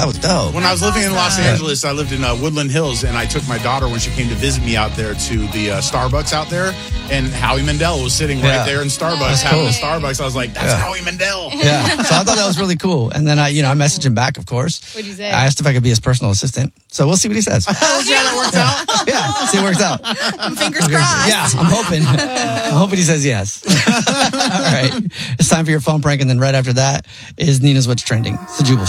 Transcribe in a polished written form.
that was dope. When I was living in Los Angeles, I lived in Woodland Hills, and I took my daughter when she came to visit me out there to the Starbucks out there, and Howie Mandel was sitting right there in Starbucks having a Starbucks. I was like, that's Howie Mandel. Yeah, so I thought that was really cool. And then I messaged him back, of course. What'd you say? I asked if I could be his personal assistant. So we'll see what he says. See how that works out? Yeah, see if it works out. Fingers crossed. Yeah, I'm hoping he says yes. All right, it's time for your phone prank, and then right after that is Nina's What's Trending. It's the Jubal Show.